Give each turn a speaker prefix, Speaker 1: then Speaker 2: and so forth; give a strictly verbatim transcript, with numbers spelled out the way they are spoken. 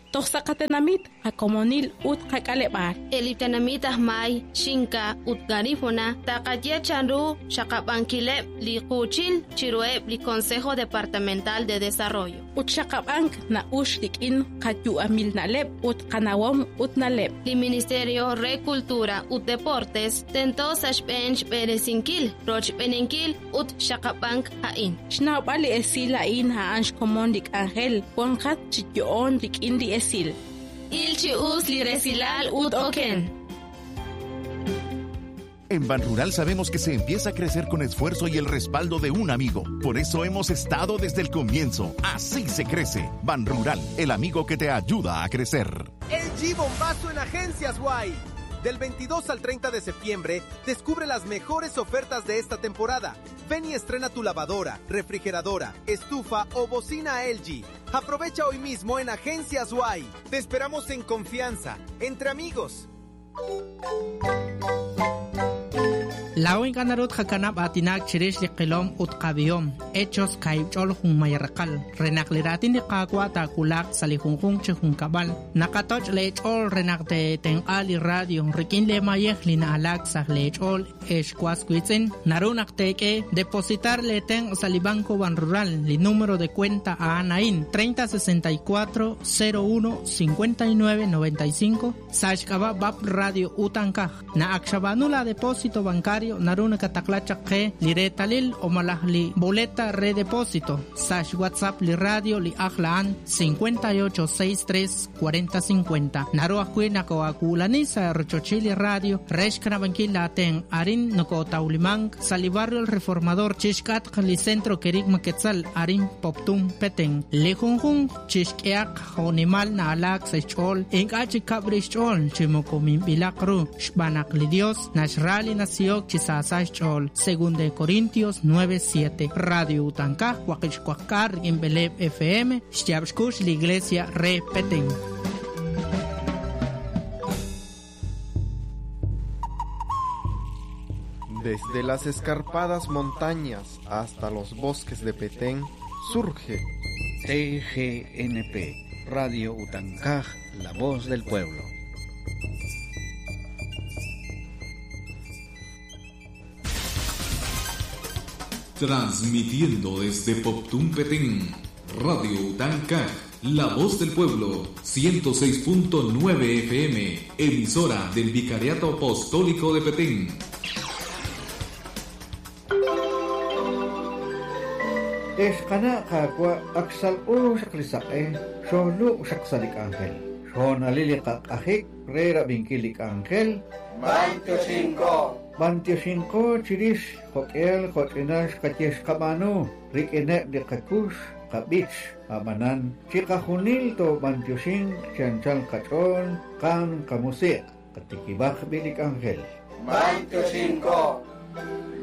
Speaker 1: Toxacatenamit, Acomonil, Ut Cacalebar.
Speaker 2: Eliptanamit Ahmay, Shinka, Ut Garifuna, Takaya Chanru, Shakabankilep, Likuchil, Chirueb, Li Consejo Departamental de Desarrollo.
Speaker 1: Ut Shakabank, na Ushlikin, Kayu Amil Nalep, Ut Kanawam, Ut Nalep.
Speaker 2: Li Ministerio Re Cultura, Ut Deportes, Tento Sashbench Beresinkil, Roch Benenkil, Ut Shakabank Hain.
Speaker 1: Shnabali Esila in Haansh Comondik Angel, Wankat Chion Dik Indi Esil.
Speaker 2: Ilchi Us Li Resilal Ut Oken.
Speaker 3: En Banrural sabemos que se empieza a crecer con esfuerzo y el respaldo de un amigo. Por eso hemos estado desde el comienzo. Así se crece. Banrural, el amigo que te ayuda a crecer.
Speaker 4: L G Bombazo en Agencias Y. Del veintidós al treinta de septiembre, descubre las mejores ofertas de esta temporada. Ven y estrena tu lavadora, refrigeradora, estufa o bocina L G. Aprovecha hoy mismo en Agencias Y. Te esperamos en confianza, entre amigos.
Speaker 5: Lawin kanarut hakanap atinak chirish liqilom utqabiyom hechos kaibchol jun mayarqal renakliratin de qaqwa takulak salihunjun chehun kabal nakatoch lechol renakte tenqali radio rikin le mayeh lina alak sah lechol eshkwas kuitzen narunakteke depositar le ten salibanco Banrural li número de cuenta a Anain treinta sesenta y cuatro cero uno cincuenta y nueve noventa y cinco sashkaba bab radio utankaj na akshabanula depósito bancario naruna kataklacha ke liretalil o malahli boleta redepósito sash WhatsApp li radio li akhlaan cincuenta y ocho sesenta y tres cuarenta cincuenta naru akwina ko akulani sa rochochili radio reshkana bankila ten arin noko taulimang salibarrio el reformador chishkat li centro kerik maketzal arin poptum peteng lejunjun chishkeak honimal na alak sechol engachi kabrichol chimokomim bilakru shbanak li dios nashrali nasiok chisasach chol según de Corintios nueve siete radio utankaj huaquichcuacar en Beleb F M Xyabshkush la iglesia re peteng.
Speaker 6: Desde las escarpadas montañas hasta los bosques de Petén surge
Speaker 7: T G N P, Radio Utankaj, la voz del pueblo.
Speaker 8: Transmitiendo desde Poptum Petén, Radio Utankaj, la voz del pueblo, ciento seis punto nueve F M, emisora del Vicariato Apostólico de Petén.
Speaker 9: Eskana kakwa aksal ulu saklisae, shonu saksalik angel. Shonalili kakahik, rera binkilik angel.
Speaker 10: veinticinco.
Speaker 9: veinticinco chiris, hokel, hotinash, katyesh kamanu, rikine de kakush, kabich, amanan, chikahunil to veinticinco, chanchal kachon, kan kamusik, katikibak bilik angel.
Speaker 10: veinticinco.